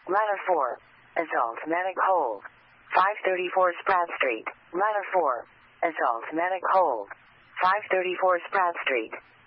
Ladder 4. Assault medic hold. 534 Spratt Street. Ladder 4. Assault medic hold. 534 Spratt Street.